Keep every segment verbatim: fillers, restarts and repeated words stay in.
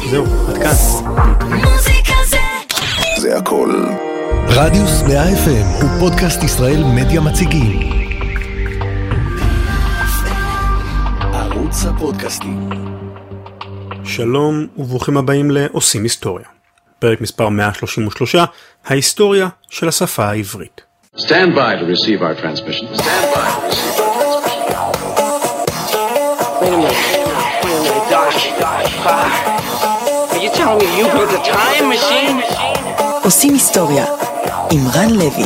זהו, עד כאן. זה הכל. רדיוס מאה אף אם הוא פודקאסט ישראל מדיה מציגים. ערוץ הפודקאסטים. שלום וברוכים הבאים לעושים היסטוריה. פרק מספר מאה שלושים ושלוש, ההיסטוריה של השפה העברית. Stand by to receive our transmission. Stand by to receive our transmission. Wait a minute. Wait a minute, Doc. Doc. Are you telling me you built a time machine? עושים היסטוריה עם רן לוי.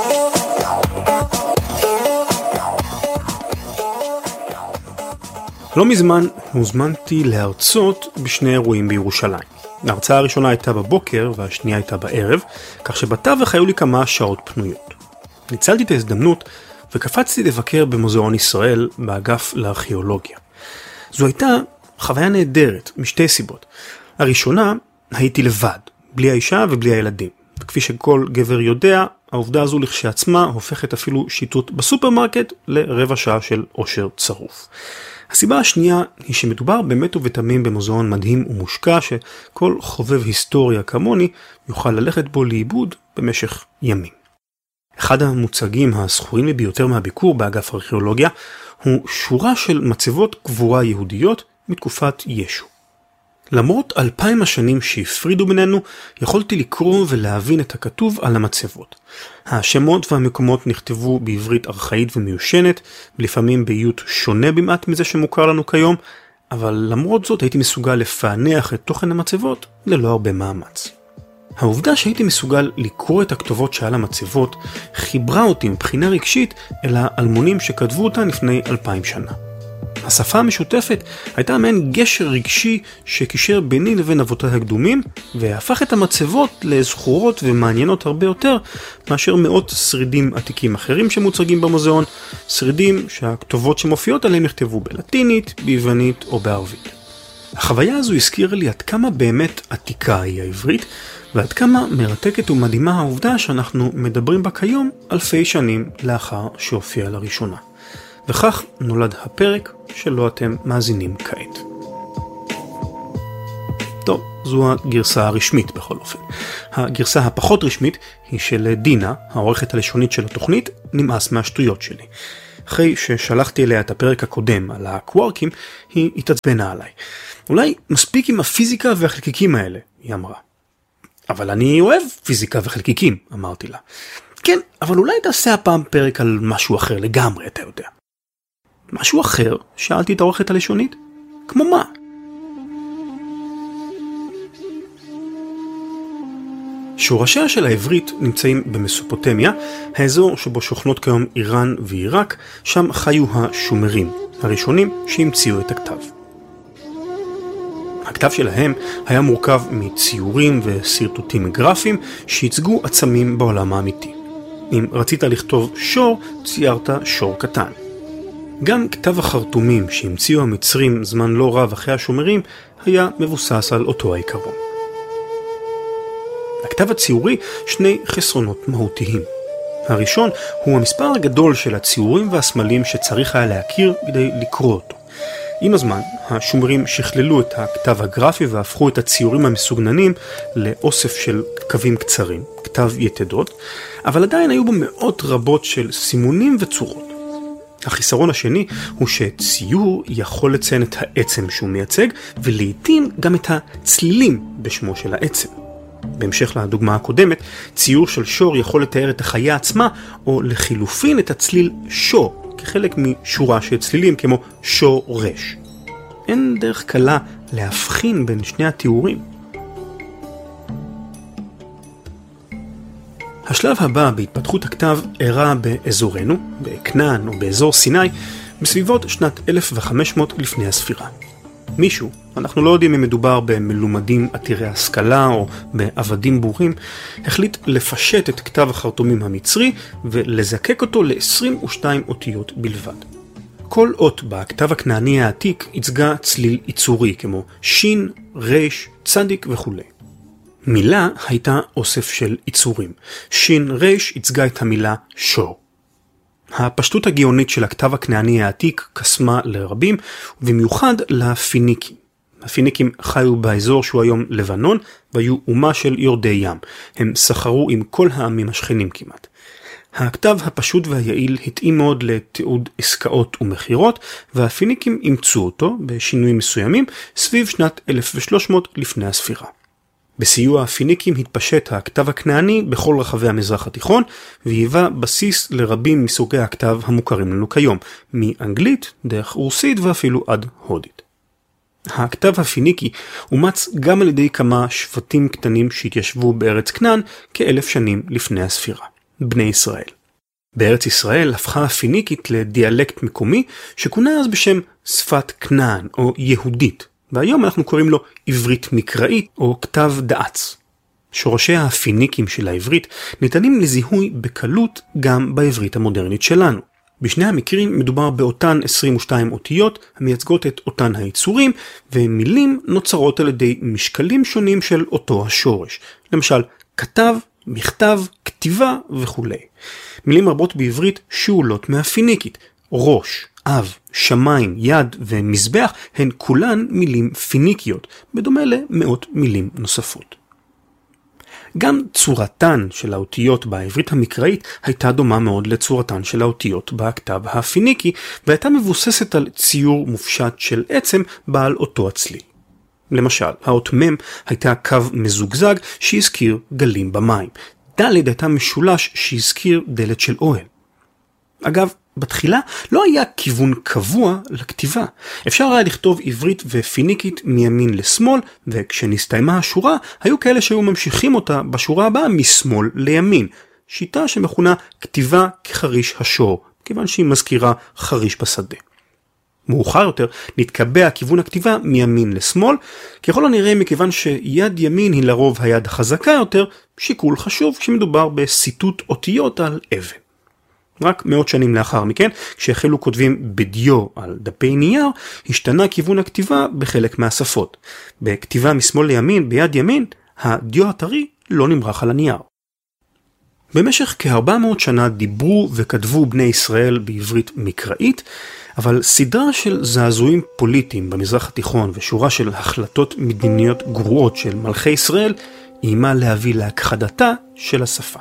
לא מזמן הוזמנתי להרצות בשני אירועים בירושלים. ההרצאה הראשונה הייתה בבוקר והשנייה הייתה בערב, כך שבתווך היו לי כמה שעות פנויות. ניצלתי את ההזדמנות וקפצתי לבקר במוזיאון ישראל באגף לארכיאולוגיה. זו הייתה חוויה נהדרת משתי סיבות. הראשונה, הייתי לבד, בלי האישה ובלי הילדים. וכפי שכל גבר יודע, העובדה הזו לכשעצמה הופכת אפילו שיטוט בסופרמרקט לרבע שעה של עושר צרוף. הסיבה השנייה היא שמדובר באמת ובתמים במוזיאון מדהים ומושקע שכל חובב היסטוריה כמוני יוכל ללכת בו לאיבוד במשך ימים. אחד המוצגים הזכורים לי ביותר מהביקור באגף ארכיאולוגיה הוא שורה של מצבות קבורה יהודיות מתקופת ישו. למרות אלפיים השנים שהפרידו בינינו, יכולתי לקרוא ולהבין את הכתוב על המצבות. השמות והמקומות נכתבו בעברית ארכאית ומיושנת, ולפעמים באיות שונה במעט מזה שמוכר לנו כיום, אבל למרות זאת הייתי מסוגל לפענח את תוכן המצבות ללא הרבה מאמץ. העובדה שהייתי מסוגל לקרוא את הכתובות שעל המצבות, חיברה אותי מבחינה רגשית אל האלמונים שכתבו אותן לפני אלפיים שנה. השפה המשותפת הייתה מעין גשר רגשי שקישר ביני לבין אבותיי הקדומים, והפך את המצבות לזכורות ומעניינות הרבה יותר מאשר מאות שרידים עתיקים אחרים שמוצגים במוזיאון, שרידים שהכתובות שמופיעות עליהם נכתבו בלטינית, ביוונית או בערבית. החוויה הזו הזכירה לי עד כמה באמת עתיקה היא העברית, ועד כמה מרתקת ומדהימה העובדה שאנחנו מדברים בה כיום אלפי שנים לאחר שהופיע לראשונה. וכך נולד הפרק שלו אתם מאזינים כעת. טוב, זו הגרסה הרשמית בכל אופן. הגרסה הפחות רשמית היא של דינה, העורכת הלשונית של התוכנית, נמאס מהשטויות שלי. אחרי ששלחתי אליה את הפרק הקודם על הקווארקים, היא התעצבנה עליי. אולי מספיק עם הפיזיקה והחלקיקים האלה, היא אמרה. אבל אני אוהב פיזיקה וחלקיקים, אמרתי לה. כן, אבל אולי תעשה הפעם פרק על משהו אחר לגמרי, אתה יודע. משהו אחר? שאלתי את העורכת הלשונית. כמו מה? שורשיה של העברית נמצאים במסופוטמיה, האזור שבו שוכנות כיום איראן ועיראק, שם חיו השומרים, הראשונים שהמציאו את הכתב. הכתב שלהם היה מורכב מציורים וסרטוטים גרפיים שהצגו עצמים בעולם האמיתי. אם רצית לכתוב שור, ציירת שור קטן. גם כתב החרטומים שהמציאו המצרים זמן לא רב אחרי השומרים היה מבוסס על אותו העיקרון. לכתב הציורי שני חסרונות מהותיים. הראשון הוא המספר הגדול של הציורים והסמלים שצריך היה להכיר כדי לקרוא אותו. עם הזמן, השומרים שכללו את הכתב הגרפי והפכו את הציורים המסוגננים לאוסף של קווים קצרים, כתב יתדות, אבל עדיין היו בו מאות רבות של סימונים וצורות. החיסרון השני הוא שציור יכול לציין את העצם שהוא מייצג, ולעיתים גם את הצלילים בשמו של העצם. בהמשך לדוגמה הקודמת, ציור של שור יכול לתאר את החיה עצמה, או לחילופין את הצליל שור, כחלק משורה של צלילים כמו שור רש. אין דרך קלה להבחין בין שני התיאורים. השלב הבא בהתפתחות הכתב אירע באזורנו, בכנען או באזור סיני, בסביבות שנת אלף וחמש מאות לפני הספירה. מישהו, אנחנו לא יודעים אם מדובר במלומדים עתירי השכלה או בעבדים בורים, החליט לפשט את כתב החרטומים המצרי ולזקק אותו ל-עשרים ושתיים אותיות בלבד. כל אות בכתב הכנעני העתיק ייצגה צליל ייצורי כמו שין, רש, צדיק וכו'. מילה הייתה אוסף של ייצורים. שין רש ייצגה את המילה שור. הפשטות הגאונית של הכתב הכנעני העתיק קסמה לרבים, ובמיוחד לפיניקים. הפיניקים חיו באזור שהוא היום לבנון, והיו אומה של יורדי ים. הם סחרו עם כל העמים השכנים כמעט. הכתב הפשוט והיעיל התאים מאוד לתיעוד עסקאות ומחירות, והפיניקים אימצו אותו בשינויים מסוימים סביב שנת אלף ושלוש מאות לפני הספירה. בסיוע הפיניקים התפשט הכתב הכנעני בכל רחבי המזרח התיכון, והיווה בסיס לרבים מסוגי הכתב המוכרים לנו כיום, מאנגלית, דרך רוסית ואפילו עד הודית. הכתב הפיניקי אומץ גם על ידי כמה שבטים קטנים שהתיישבו בארץ כנען כאלף שנים לפני הספירה, בני ישראל. בארץ ישראל הפכה הפיניקית לדיאלקט מקומי שכונה אז בשם שפת כנען או יהודית, והיום אנחנו קוראים לו עברית מקראית או כתב דאץ. שורשי הפיניקים של העברית ניתנים לזיהוי בקלות גם בעברית המודרנית שלנו. בשני המקרים מדובר באותן עשרים ושתיים אותיות המייצגות את אותן היצורים, ומילים נוצרות על ידי משקלים שונים של אותו השורש. למשל, כתב, מכתב, כתיבה וכו'. מילים רבות בעברית שאולות מהפיניקית. ראש, אב, שמיים, יד ומזבח הן כולן מילים פיניקיות, בדומה למאות מילים נוספות. גם צורתן של האותיות בעברית המקראית הייתה דומה מאוד לצורתן של האותיות בכתב הפיניקי, והייתה מבוססת על ציור מופשט של עצם בעל אותו הצליל. למשל, האות מם הייתה קו מזוגזג שהזכיר גלים במים. ד' הייתה משולש שהזכיר דלת של אוהל. אגב, בתחילה לא היה כיוון קבוע לכתיבה. אפשר היה לכתוב עברית ופיניקית מימין לשמאל, וכשנסתיימה השורה, היו כאלה שהיו ממשיכים אותה בשורה הבאה משמאל לימין. שיטה שמכונה כתיבה כחריש השור, כיוון שהיא מזכירה חריש בשדה. מאוחר יותר נתקבע כיוון הכתיבה מימין לשמאל, ככל הנראה מכיוון שיד ימין היא לרוב היד החזקה יותר, שיקול חשוב כשמדובר בסיטוט אותיות על אבן. רק מאות שנים לאחר מכן, כשהחלו כותבים בדיו על דפי נייר, השתנה כיוון הכתיבה בחלק מהשפות. בכתיבה משמאל לימין ביד ימין, הדיו הטרי לא נמרח על הנייר. במשך כ-ארבע מאות שנה דיברו וכתבו בני ישראל בעברית מקראית, אבל סדרה של זעזועים פוליטיים במזרח התיכון ושורה של החלטות מדיניות גרועות של מלכי ישראל, איימה להביא להכחדתה של השפה.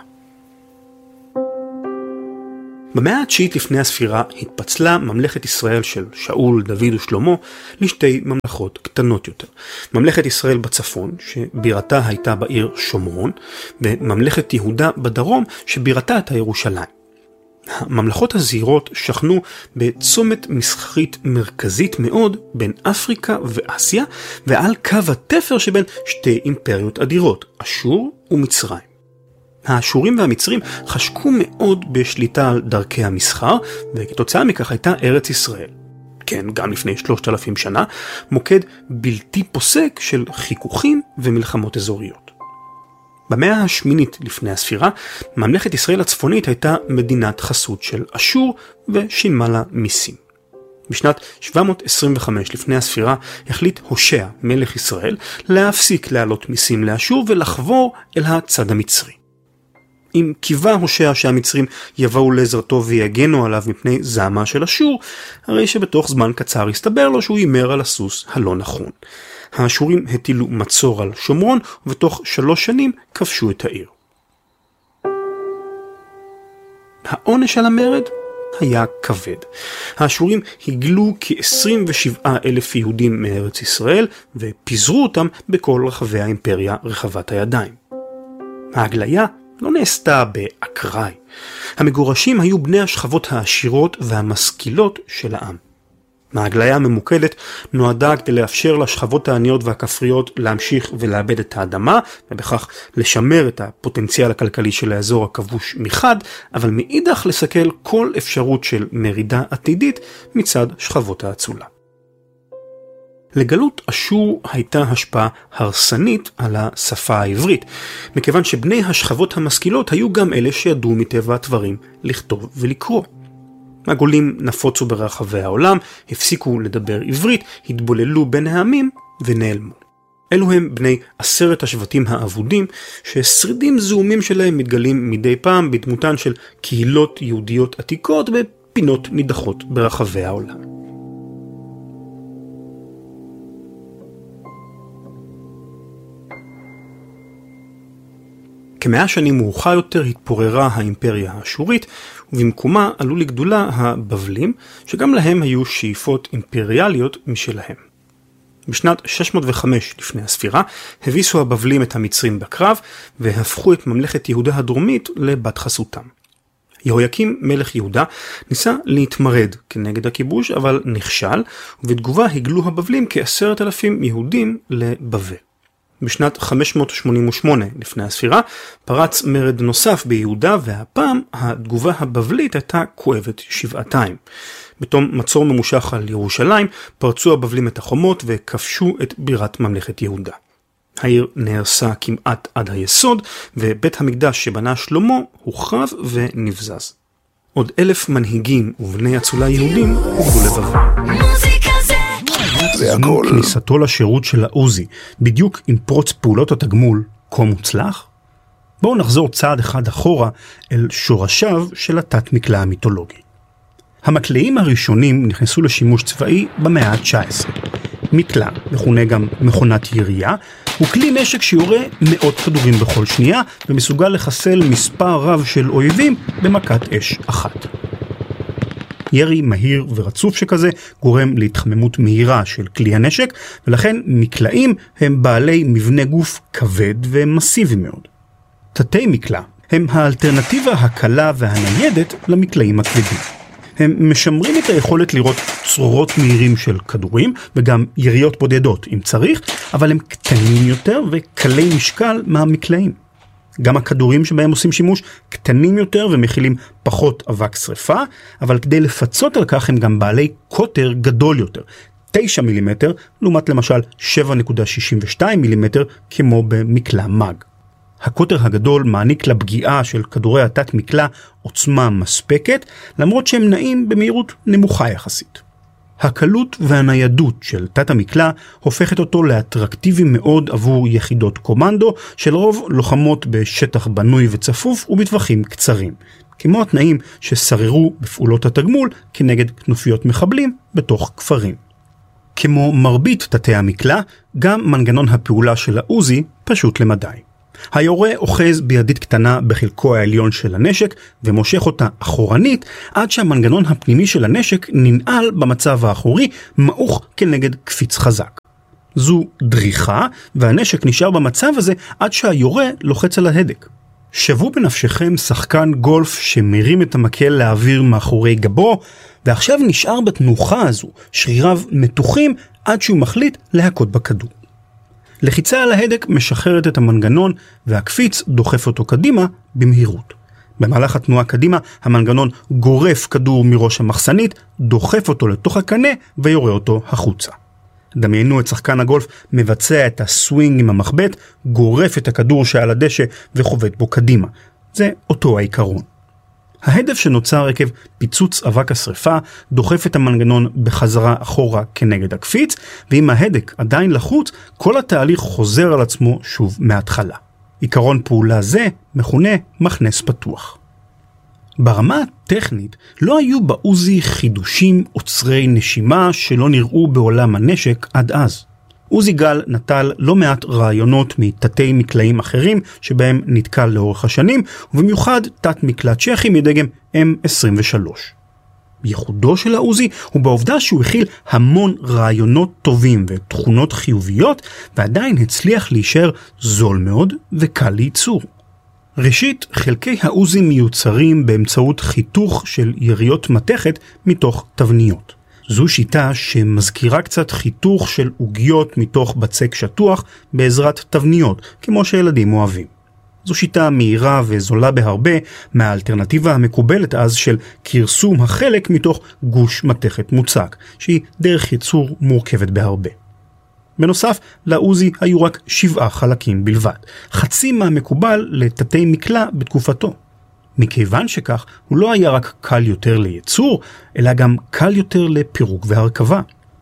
במאה התשיעית לפני הספירה התפצלה ממלכת ישראל של שאול, דוד ושלמה לשתי ממלכות קטנות יותר. ממלכת ישראל בצפון, שבירתה הייתה בעיר שומרון, וממלכת יהודה בדרום, שבירתה הייתה ירושלים. הממלכות הזעירות שכנו בצומת מסחרית מרכזית מאוד בין אפריקה ואסיה, ועל קו התפר שבין שתי אימפריות אדירות, אשור ומצרים. האשורים והמצרים חשקו מאוד בשליטה על דרכי המסחר, וכתוצאה מכך הייתה ארץ ישראל, כן, גם לפני שלושת אלפים שנה, מוקד בלתי פוסק של חיכוכים ומלחמות אזוריות. במאה השמינית לפני הספירה, ממלכת ישראל הצפונית הייתה מדינת חסות של אשור ושילמה לה מיסים. בשנת שבע מאות עשרים וחמש לפני הספירה החליט הושע, מלך ישראל, להפסיק להעלות מיסים לאשור ולחבור אל הצד המצרי. אם קיווה הושע שהמצרים יבואו לעזרתו ויגנו עליו מפני זעמה של אשור, הרי שבתוך זמן קצר הסתבר לו שהוא יימר על הסוס הלא נכון. האשורים הטילו מצור על שומרון, ובתוך שלוש שנים כבשו את העיר. העונש על המרד היה כבד. האשורים הגלו כ-עשרים ושבעה אלף יהודים מארץ ישראל, ופיזרו אותם בכל רחבי האימפריה רחבת הידיים. ההגליה לא נעשתה באקראי. המגורשים היו בני השכבות העשירות והמשכילות של העם. ההגליה הממוקדת נועדה כדי לאפשר לשכבות העניות והכפריות להמשיך ולאבד את האדמה, ובכך לשמר את הפוטנציאל הכלכלי של האזור הכבוש מחד, אבל מאידך לסכל כל אפשרות של מרידה עתידית מצד שכבות האצולה. לגלות אשור הייתה השפעה הרסנית על השפה העברית, מכיוון שבני השכבות המשכילות היו גם אלה שידעו מטבע הדברים לכתוב ולקרוא. הגולים נפוצו ברחבי העולם, הפסיקו לדבר עברית, התבוללו בין העמים ונעלמו. אלו הם בני עשרת השבטים האבודים, ששרידים זעומים שלהם מתגלים מדי פעם בדמותן של קהילות יהודיות עתיקות בפינות נידחות ברחבי העולם. כמאה שנים מאוחר יותר התפוררה האימפריה האשורית, ובמקומה עלו לגדולה הבבלים, שגם להם היו שאיפות אימפריאליות משלהם. בשנת שש מאות וחמש לפני הספירה, הביסו הבבלים את המצרים בקרב, והפכו את ממלכת יהודה הדרומית לבת חסותם. יהויקים מלך יהודה ניסה להתמרד כנגד הכיבוש, אבל נכשל, ובתגובה הגלו הבבלים כעשרת אלפים יהודים לבבל. בשנת חמש מאות שמונים ושמונה לפני הספירה, פרץ מרד נוסף ביהודה, והפעם התגובה הבבלית הייתה כואבת שבעתיים. בתום מצור ממושך על ירושלים, פרצו הבבלים את החומות וכבשו את בירת ממלכת יהודה. העיר נהרסה כמעט עד היסוד, ובית המקדש שבנה שלמה הוחרב ונבזז. עוד אלף מנהיגים ובני אצולה יהודים הובאו לבבל. עם כניסתו לשירות של העוזי, בדיוק עם פרוץ פעולות התגמול כה מוצלח? בואו נחזור צעד אחד אחורה אל שורשיו של התת מקלע המיתולוגי. המקלעים הראשונים נכנסו לשימוש צבאי במאה ה-תשע עשרה. מקלע, מכונה גם מכונת ירייה, הוא כלי נשק שיורה מאות כדורים בכל שנייה, ומסוגל לחסל מספר רב של אויבים במכת אש אחת. ירי מהיר ורצוף שכזה גורם להתחממות מהירה של כלי הנשק, ולכן מקלעים הם בעלי מבנה גוף כבד ומסיבי מאוד. תתי מקלע הם האלטרנטיבה הקלה והניידת למקלעים הכבדים. הם משמרים את היכולת לראות צרורות מהירים של כדורים, וגם יריות בודדות אם צריך, אבל הם קטנים יותר וקלי משקל מהמקלעים. גם הכדורים שבהם עושים שימוש קטנים יותר ומכילים פחות אבק שריפה, אבל כדי לפצות על כך הם גם בעלי קוטר גדול יותר, תשע מילימטר, לעומת למשל שבע נקודה שישים ושתיים מילימטר כמו במקלע מג. הקוטר הגדול מעניק לפגיעה של כדורי התת מקלע עוצמה מספקת, למרות שהם נעים במהירות נמוכה יחסית. הקלות והניידות של תת המקלע הופכת אותו לאטרקטיבי מאוד עבור יחידות קומנדו, שלרוב לוחמות בשטח בנוי וצפוף ובטווחים קצרים, כמו התנאים ששררו בפעולות התגמול כנגד כנופיות מחבלים בתוך כפרים. כמו מרבית תתי המקלע, גם מנגנון הפעולה של העוזי פשוט למדי. היורה אוחז בידית קטנה בחלקו העליון של הנשק ומושך אותה אחורנית עד שהמנגנון הפנימי של הנשק ננעל במצב האחורי, מעוך כנגד קפיץ חזק. זו דריכה, והנשק נשאר במצב הזה עד שהיורה לוחץ על ההדק. שוו בנפשכם שחקן גולף שמרים את המקל לאוויר מאחורי גבו, ועכשיו נשאר בתנוחה הזו, שריריו מתוחים עד שהוא מחליט להכות בכדור. לחיצה על ההדק משחררת את המנגנון, והקפיץ דוחף אותו קדימה במהירות. במהלך התנועה קדימה, המנגנון גורף כדור מראש המחסנית, דוחף אותו לתוך הקנה ויורה אותו החוצה. דמיינו את שחקן הגולף מבצע את הסווינג עם המחבט, גורף את הכדור שעל הדשא וחובט בו קדימה. זה אותו העיקרון. ההדף שנוצר עקב פיצוץ אבק השריפה דוחף את המנגנון בחזרה אחורה כנגד הקפיץ, ואם ההדק עדיין לחוץ, כל התהליך חוזר על עצמו שוב מההתחלה. עיקרון פעולה זה מכונה מכנס פתוח. ברמה הטכנית לא היו בעוזי חידושים עוצרי נשימה שלא נראו בעולם הנשק עד אז. עוזי גל נטל לא מעט רעיונות מתתי מקלעים אחרים שבהם נתקל לאורך השנים, ובמיוחד תת מקלע צ'כי מדגם אם עשרים ושלוש. ייחודו של העוזי הוא בעובדה שהוא הכיל המון רעיונות טובים ותכונות חיוביות, ועדיין הצליח להישאר זול מאוד וקל לייצור. ראשית, חלקי העוזי מיוצרים באמצעות חיתוך של יריות מתכת מתוך תבניות. זו שיטה שמזכירה קצת חיתוך של עוגיות מתוך בצק שטוח בעזרת תבניות, כמו שילדים אוהבים. זו שיטה מהירה וזולה בהרבה מהאלטרנטיבה המקובלת אז של קרסום החלק מתוך גוש מתכת מוצק, שהיא דרך ייצור מורכבת בהרבה. בנוסף, לעוזי היו רק שבעה חלקים בלבד, חצי מהמקובל לתתי מקלע בתקופתו. מכיוון שכך, הוא לא היה רק קל יותר לייצור, אלא גם קל יותר לפירוק והרכבה.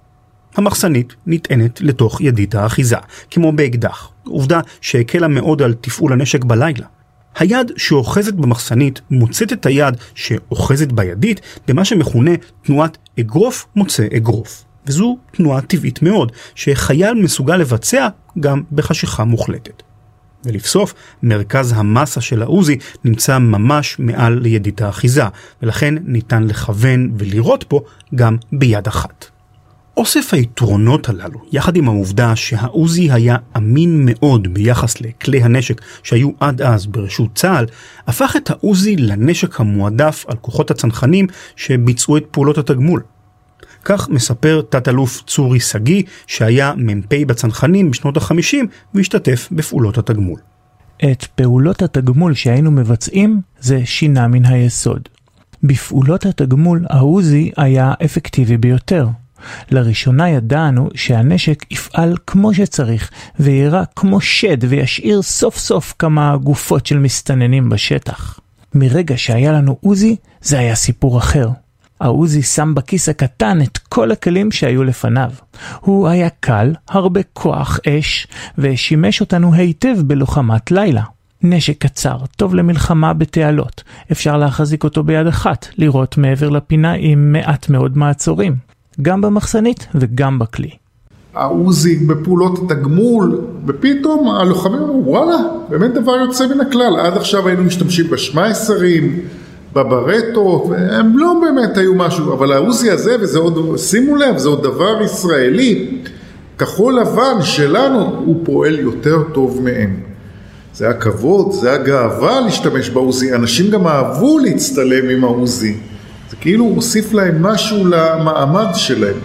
המחסנית נטענת לתוך ידית האחיזה, כמו באקדח, עובדה שהקלה מאוד על תפעול הנשק בלילה. היד שאוחזת במחסנית מוצאת את היד שאוחזת בידית במה שמכונה תנועת אגרוף מוצא אגרוף. וזו תנועה טבעית מאוד, שחייל מסוגל לבצע גם בחשיכה מוחלטת. ולבסוף, מרכז המסה של העוזי נמצא ממש מעל לידית האחיזה, ולכן ניתן לכוון ולראות פה גם ביד אחת. אוסף היתרונות הללו, יחד עם העובדה שהעוזי היה אמין מאוד ביחס לכלי הנשק שהיו עד אז ברשות צה"ל, הפך את העוזי לנשק המועדף על כוחות הצנחנים שביצעו את פעולות התגמול. כך מספר תת-אלוף צורי סגי, שהיה מ"פ בצנחנים בשנות ה-חמישים והשתתף בפעולות התגמול. את פעולות התגמול שהיינו מבצעים זה שינה מן היסוד. בפעולות התגמול העוזי היה אפקטיבי ביותר. לראשונה ידענו שהנשק יפעל כמו שצריך ויראה כמו שד וישאיר סוף סוף כמה גופות של מסתננים בשטח. מרגע שהיה לנו עוזי זה היה סיפור אחר. העוזי שם בכיס הקטן את כל הכלים שהיו לפניו. הוא היה קל, הרבה כוח אש, ושימש אותנו היטב בלוחמת לילה. נשק קצר, טוב למלחמה בתעלות. אפשר להחזיק אותו ביד אחת, לראות מעבר לפינה עם מעט מאוד מעצורים. גם במחסנית וגם בכלי. העוזי בפעולות התגמול, ופתאום הלוחמים אמרו, וואלה, באמת דבר יוצא מן הכלל. עד עכשיו היינו משתמשים בשמייסרים, בברטות, הם לא באמת היו משהו, אבל העוזי הזה, וזה עוד, שימו לב, זה עוד דבר ישראלי, כחול לבן שלנו, הוא פועל יותר טוב מהם. זה הכבוד, זה הגאווה להשתמש בעוזי. אנשים גם אהבו להצטלם עם העוזי. זה כאילו הוסיף להם משהו למעמד שלהם.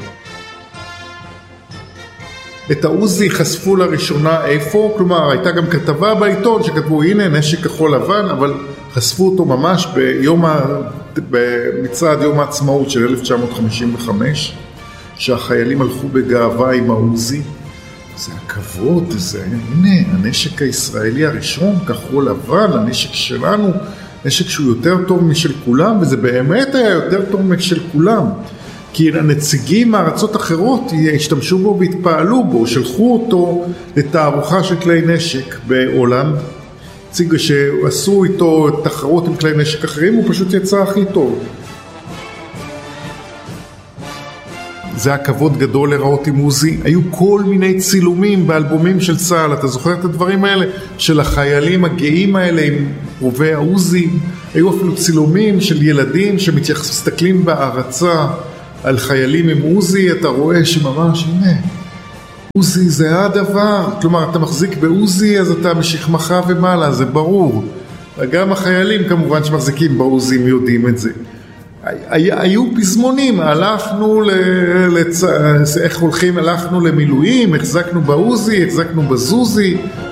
את העוזי חשפו לראשונה איפה, כלומר הייתה גם כתבה בעיתון שכתבו הנה נשק כחול לבן, אבל חשפו אותו ממש ביום ה... במצעד יום העצמאות של אלף תשע מאות חמישים וחמש, שהחיילים הלכו בגאווה עם העוזי. זה הכבוד, זה הנה הנשק הישראלי הראשון, כחול לבן, הנשק שלנו, נשק שהוא יותר טוב משל כולם, וזה באמת היה יותר טוב משל כולם. כי הנציגים מארצות אחרות השתמשו בו והתפעלו בו, שלחו אותו לתערוכה של כלי נשק בהולנד, הציגו שעשו איתו תחרות עם כלי נשק אחרים, הוא פשוט יצא הכי טוב. זה היה כבוד גדול לראות עם עוזי. היו כל מיני צילומים באלבומים של צה"ל, אתה זוכר את הדברים האלה? של החיילים הגאים האלה עם רובי העוזי. היו אפילו צילומים של ילדים שמסתכלים בהערצה על חיילים עם עוזי, אתה רואה שממש, הנה, עוזי זה הדבר. כלומר, אתה מחזיק בעוזי, אז אתה משכמך ומעלה, זה ברור. גם החיילים כמובן שמחזיקים בעוזים יודעים את זה. היו פזמונים, הלכנו לצ... איך הולכים, הלכנו למילואים, החזקנו בעוזי, החזקנו בזוזי.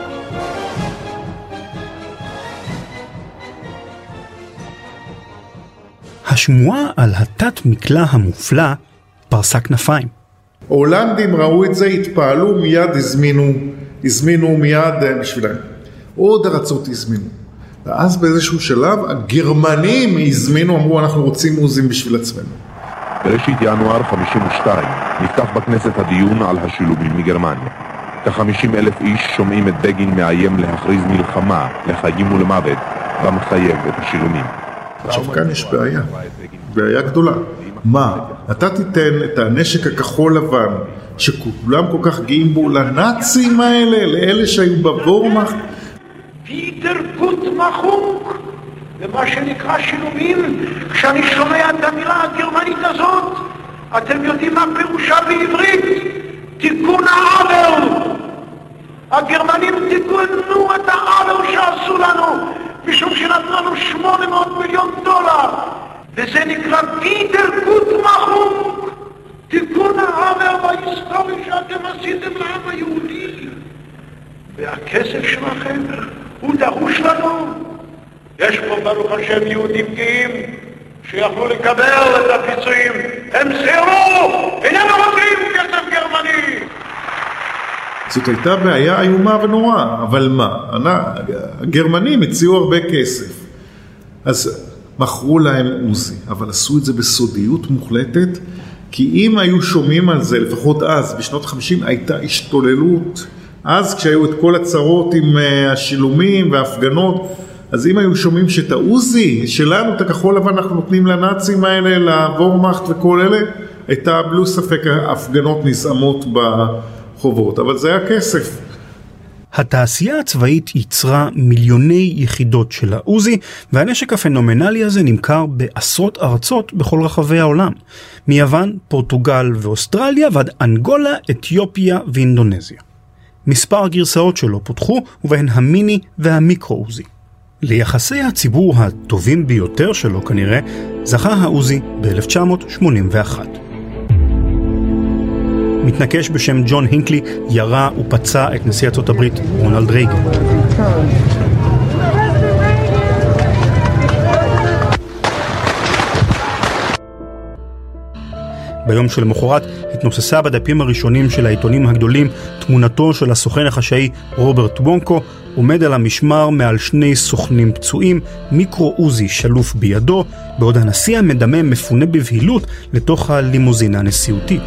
השמועה על התת מקלע המופלא פרסה כנפיים. הולנדים ראו את זה, התפעלו, מיד הזמינו, הזמינו מיד בשבילם. עוד ארצות הזמינו. ואז באיזשהו שלב הגרמנים הזמינו, אמרו אנחנו רוצים עוזים בשביל עצמנו. בראשית ינואר חמישים ושתיים נפתח בכנסת הדיון על השילומים מגרמניה. כ-חמישים אלף איש שומעים את בגין מאיים להכריז מלחמה לחיים ולמוות במחייב את השילומים. עכשיו כאן יש בעיה, בעיה גדולה. מה? אתה תיתן את הנשק הכחול לבן שכולם כל כך גאים בו לנאצים האלה, לאלה שהיו בוורמאכט? פיטר גוטמחונק, ומה שנקרא שילומים. כשאני שומע את המילה הגרמנית הזאת, אתם יודעים מה פירושה בעברית? תיקון העוול. הגרמנים תיקנו את העוול שעשו לנו, משום שנתנו לנו שמונה מאות מיליון דולר, וזה נקרא פיטר גוטמחונק, תיקון העוול בהיסטורי שאתם עשיתם לעם היהודי. והכסף שלכם הוא דרוש לנו. יש פה ברוך השם יהודים גאים שיכלו לקבל את הפיצויים, הם סירו, איננו רוצים כסף גרמני. זאת הייתה בעיה איומה ונוראה, אבל מה? הגרמנים הציעו הרבה כסף, אז מכרו להם עוזי, אבל עשו את זה בסודיות מוחלטת, כי אם היו שומעים על זה, לפחות אז, בשנות חמישים, הייתה השתוללות. אז כשהיו את כל הצרות עם השילומים וההפגנות, אז אם היו שומעים שאת העוזי שלנו, את הכחול לבן, אנחנו נותנים לנאצים האלה, לוורמאכט וכל אלה, הייתה בלו ספק הפגנות נזעמות בחובות, אבל זה היה כסף. התעשייה הצבאית ייצרה מיליוני יחידות של העוזי, והנשק הפנומנלי הזה נמכר בעשרות ארצות בכל רחבי העולם, מיוון, פורטוגל ואוסטרליה ועד אנגולה, אתיופיה ואינדונזיה. מספר הגרסאות שלו פותחו, ובהן המיני והמיקרו-עוזי. ליחסי הציבור הטובים ביותר שלו כנראה, זכה העוזי ב-אלף תשע מאות שמונים ואחת. מתנקש בשם ג'ון הינקלי ירה ופצע את נשיא ארצות הברית רונלד רייגן. ביום שלמחרת התנוססה בדפים הראשונים של העיתונים הגדולים תמונתו של הסוכן החשאי רוברט בונקו, עומד על המשמר מעל שני סוכנים פצועים, מיקרו-עוזי שלוף בידו, בעוד הנשיא המדמם מפונה בבהילות לתוך הלימוזינה הנשיאותית.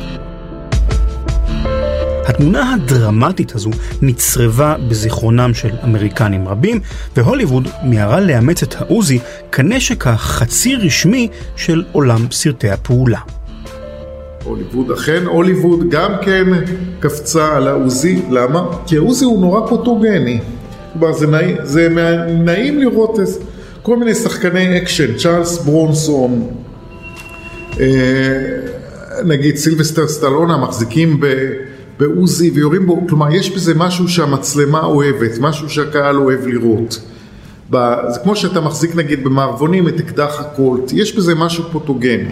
התמונה הדרמטית הזו נצרבה בזיכרונם של אמריקנים רבים, והוליווד מיהרה לאמץ את העוזי כנשק החצי רשמי של עולם סרטי הפעולה. הוליווד, אכן, הוליווד גם כן קפצה על העוזי. למה? כי העוזי הוא נורא פוטוגני. זה נעים, זה נעים לראות כל מיני שחקני אקשן, צ'ארלס ברונסון, נגיד סילבסטר סטלונה, מחזיקים בעוזי ויורים בו, כלומר יש בזה משהו שהמצלמה אוהבת, משהו שהקהל אוהב לראות. זה כמו שאתה מחזיק נגיד במערבונים את אקדח הקולט, יש בזה משהו פוטוגני.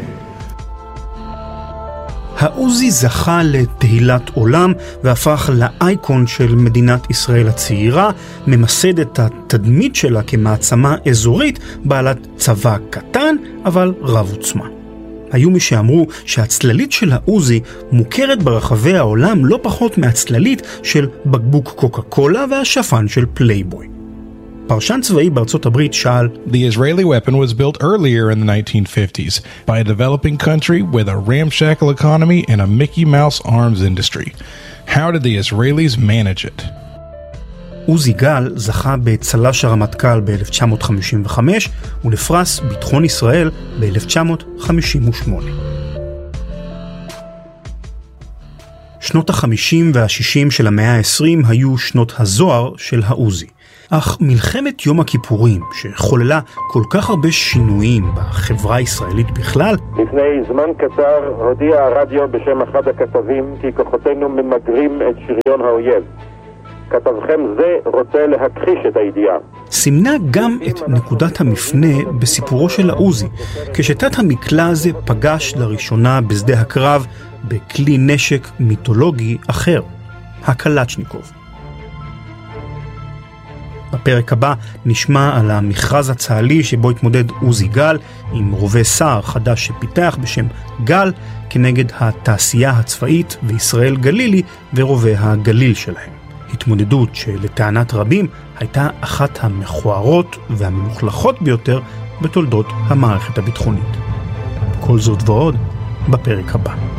העוזי זכה לתהילת עולם והפך לאייקון של מדינת ישראל הצעירה, ממסד את התדמית שלה כמעצמה אזורית בעלת צבא קטן אבל רב עוצמה. היו מי שאמרו שהצללית של העוזי מוכרת ברחבי העולם לא פחות מהצללית של בקבוק קוקה קולה והשפן של פלייבוי. פרשן צבאי בארצות הברית שאל, The Israeli weapon was built earlier in the nineteen fifties by a developing country with a ramshackle economy and a Mickey Mouse arms industry. How did the Israelis manage it? עוזי גל זכה בצל"ש הרמטכ"ל ב-אלף תשע מאות חמישים וחמש ולפרס ביטחון ישראל ב-אלף תשע מאות חמישים ושמונה. שנות ה-חמישים וה-שישים של המאה ה-עשרים היו שנות הזוהר של העוזי. אך מלחמת יום הכיפורים, שחוללה כל כך הרבה שינויים בחברה הישראלית בכלל, לפני זמן קצר הודיע הרדיו בשם אחד הכתבים כי כוחותינו ממגרים את שריון האויב. כתבכם זה רוצה להכחיש את הידיעה. סימנה גם את נקודת המפנה בסיפורו של העוזי, כשתת המקלע הזה פגש לראשונה בשדה הקרב בכלי נשק מיתולוגי אחר, הקלצ'ניקוב. בפרק הבא נשמע על המכרז הצה"לי שבו התמודד עוזי גל עם רובה סער חדש שפיתח בשם גל כנגד התעשייה הצבאית וישראל גלילי ורובה הגליל שלהם. התמודדות שלטענת רבים הייתה אחת המכוערות והמלוכלכות ביותר בתולדות המערכת הביטחונית. כל זאת ועוד בפרק הבא.